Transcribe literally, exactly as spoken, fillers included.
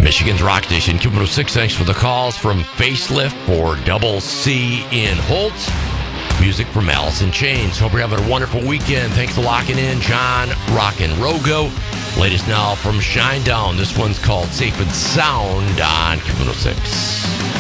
Michigan's Rock Station, Q one oh six. Thanks for the calls from Facelift for Double C in Holtz. Music from Alice in Chains. Hope you're having a wonderful weekend. Thanks for locking in. John Rockin' Rogo. Latest now from Shinedown. This one's called Safe and Sound on Q one oh six.